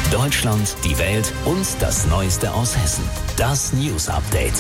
Deutschland, die Welt und das Neueste aus Hessen. Das News Update.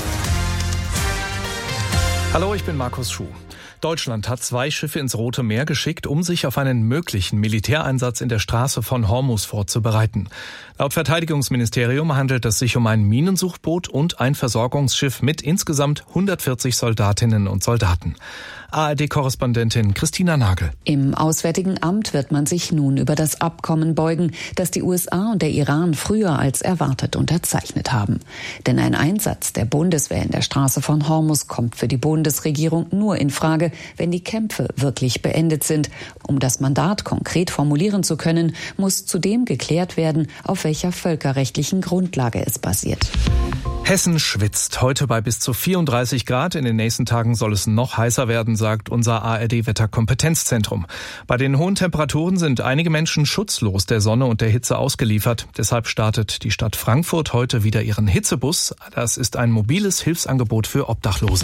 Hallo, ich bin Markus Schuh. Deutschland hat 2 Schiffe ins Rote Meer geschickt, um sich auf einen möglichen Militäreinsatz in der Straße von Hormuz vorzubereiten. Laut Verteidigungsministerium handelt es sich um ein Minensuchboot und ein Versorgungsschiff mit insgesamt 140 Soldatinnen und Soldaten. ARD-Korrespondentin Christina Nagel. Im Auswärtigen Amt wird man sich nun über das Abkommen beugen, das die USA und der Iran früher als erwartet unterzeichnet haben. Denn ein Einsatz der Bundeswehr in der Straße von Hormuz kommt für die Bundesregierung nur in Frage, wenn die Kämpfe wirklich beendet sind. Um das Mandat konkret formulieren zu können, muss zudem geklärt werden, auf welcher völkerrechtlichen Grundlage es basiert. Hessen schwitzt heute bei bis zu 34 Grad. In den nächsten Tagen soll es noch heißer werden, sagt unser ARD-Wetterkompetenzzentrum. Bei den hohen Temperaturen sind einige Menschen schutzlos der Sonne und der Hitze ausgeliefert. Deshalb startet die Stadt Frankfurt heute wieder ihren Hitzebus. Das ist ein mobiles Hilfsangebot für Obdachlose.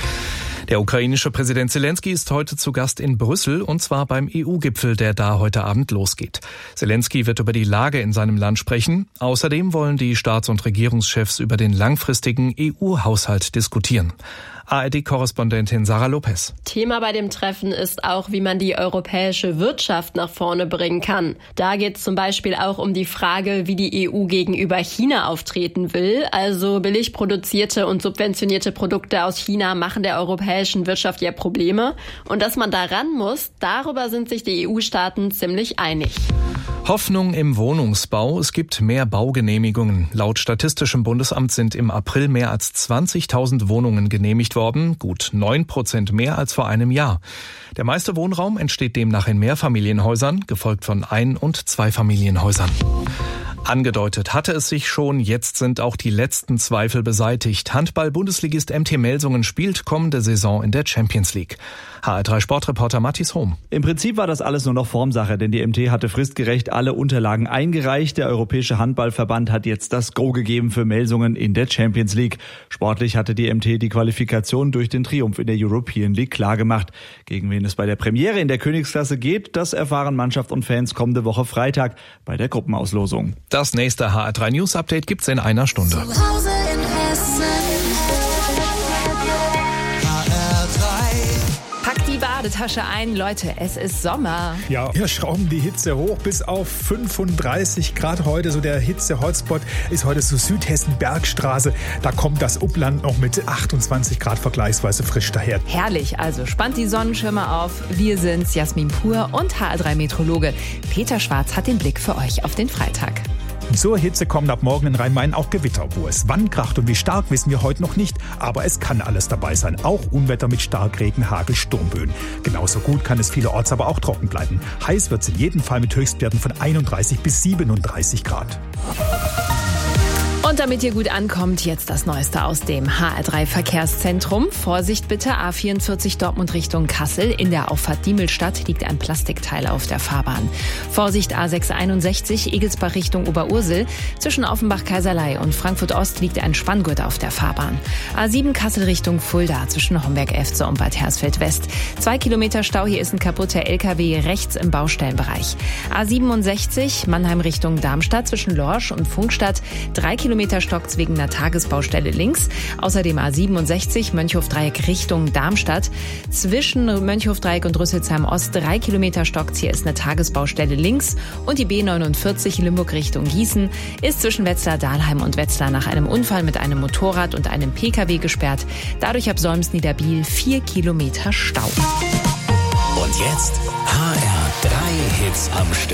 Der ukrainische Präsident Zelensky ist heute zu Gast in Brüssel, und zwar beim EU-Gipfel, der da heute Abend losgeht. Zelensky wird über die Lage in seinem Land sprechen. Außerdem wollen die Staats- und Regierungschefs über den langfristigen EU-Haushalt diskutieren. ARD-Korrespondentin Sarah Lopez. Thema bei dem Treffen ist auch, wie man die europäische Wirtschaft nach vorne bringen kann. Da geht es zum Beispiel auch um die Frage, wie die EU gegenüber China auftreten will. Also billig produzierte und subventionierte Produkte aus China machen der europäischen Wirtschaft ja Probleme. Und dass man da ran muss, darüber sind sich die EU-Staaten ziemlich einig. Hoffnung im Wohnungsbau. Es gibt mehr Baugenehmigungen. Laut Statistischem Bundesamt sind im April mehr als 20.000 Wohnungen genehmigt worden, gut 9% mehr als vor einem Jahr. Der meiste Wohnraum entsteht demnach in Mehrfamilienhäusern, gefolgt von Ein- und Zweifamilienhäusern. Angedeutet hatte es sich schon, jetzt sind auch die letzten Zweifel beseitigt. Handball-Bundesligist MT Melsungen spielt kommende Saison in der Champions League. HR3-Sportreporter Mathis Hohm. Im Prinzip war das alles nur noch Formsache, denn die MT hatte fristgerecht alle Unterlagen eingereicht. Der Europäische Handballverband hat jetzt das Go gegeben für Melsungen in der Champions League. Sportlich hatte die MT die Qualifikation durch den Triumph in der European League klargemacht. Gegen wen es bei der Premiere in der Königsklasse geht, das erfahren Mannschaft und Fans kommende Woche Freitag bei der Gruppenauslosung. Das nächste HR3 News Update gibt's in einer Stunde. Zu Hause in Hessen. Packt die Badetasche ein, Leute, es ist Sommer. Ja, wir schrauben die Hitze hoch bis auf 35 Grad heute. So der Hitze-Hotspot ist heute so Südhessen Bergstraße. Da kommt das Upland noch mit 28 Grad vergleichsweise frisch daher. Herrlich, also spannt die Sonnenschirme auf. Wir sind's, Jasmin Pur und HR3-Meteorologe Peter Schwarz hat den Blick für euch auf den Freitag. Zur Hitze kommen ab morgen in Rhein-Main auch Gewitter. Wo es wann kracht und wie stark, wissen wir heute noch nicht. Aber es kann alles dabei sein. Auch Unwetter mit Starkregen, Hagel, Sturmböen. Genauso gut kann es vielerorts aber auch trocken bleiben. Heiß wird es in jedem Fall mit Höchstwerten von 31 bis 37 Grad. Und damit ihr gut ankommt, jetzt das Neueste aus dem HR3-Verkehrszentrum. Vorsicht bitte, A44 Dortmund Richtung Kassel. In der Auffahrt Diemelstadt liegt ein Plastikteil auf der Fahrbahn. Vorsicht A661 Egelsbach Richtung Oberursel. Zwischen Offenbach-Kaiserlei und Frankfurt-Ost liegt ein Spanngurt auf der Fahrbahn. A7 Kassel Richtung Fulda zwischen Homberg-Efze und Bad Hersfeld-West. 2 Kilometer Stau, hier ist ein kaputter LKW rechts im Baustellenbereich. A67 Mannheim Richtung Darmstadt zwischen Lorsch und Funkstadt. 3 Kilometer stockt's wegen einer Tagesbaustelle links. Außerdem A67 Mönchhofdreieck Richtung Darmstadt. Zwischen Mönchhofdreieck und Rüsselsheim Ost 3 Kilometer stockt's. Hier ist eine Tagesbaustelle links. Und die B49 Limburg Richtung Gießen ist zwischen Wetzlar, Dahlheim und Wetzlar nach einem Unfall mit einem Motorrad und einem PKW gesperrt. Dadurch ab Solms-Niederbiel 4 Kilometer Stau. Und jetzt HR3 Hits am Stück.